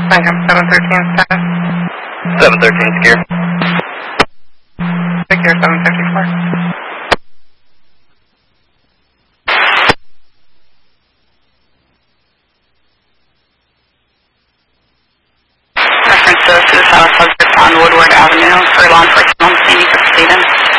Lincoln 713 status. 713 secure. Secure 754. Reference to suicide subject on Woodward Avenue for law enforcement on the scene. You could proceed in.